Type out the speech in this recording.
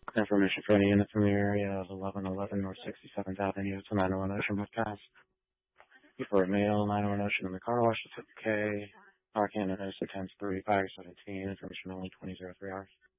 Information for any unit from the area of 1111 North 67th Avenue to 901 Ocean Broadcast. For a mail, 901 Ocean in the car wash, Pacific K. Our candidate is 10-3, 517, information only 2003 hours.